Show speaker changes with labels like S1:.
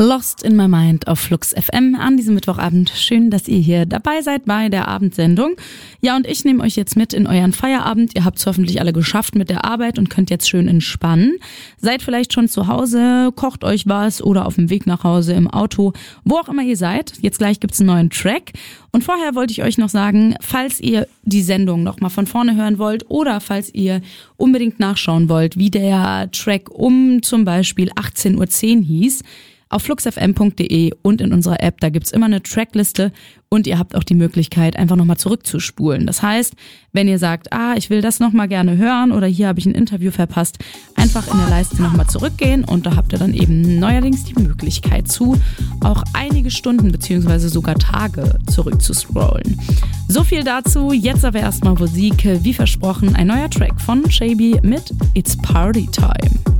S1: Lost in My Mind auf Flux FM an diesem Mittwochabend. Schön, dass ihr hier dabei seid bei der Abendsendung. Ja, und ich nehme euch jetzt mit in euren Feierabend. Ihr habt es hoffentlich alle geschafft mit der Arbeit und könnt jetzt schön entspannen. Seid vielleicht schon zu Hause, kocht euch was oder auf dem Weg nach Hause im Auto, wo auch immer ihr seid. Jetzt gleich gibt's einen neuen Track. Und vorher wollte ich euch noch sagen, falls ihr die Sendung noch mal von vorne hören wollt oder falls ihr unbedingt nachschauen wollt, wie der Track um zum Beispiel 18:10 Uhr hieß, auf fluxfm.de und in unserer App, da gibt's immer eine Trackliste und ihr habt auch die Möglichkeit, einfach nochmal zurückzuspulen. Das heißt, wenn ihr sagt, ich will das nochmal gerne hören oder hier habe ich ein Interview verpasst, einfach in der Leiste nochmal zurückgehen und da habt ihr dann eben neuerdings die Möglichkeit zu, auch einige Stunden beziehungsweise sogar Tage zurückzuscrollen. So viel dazu, jetzt aber erstmal Musik, wie versprochen, ein neuer Track von Shaby mit It's Party Time.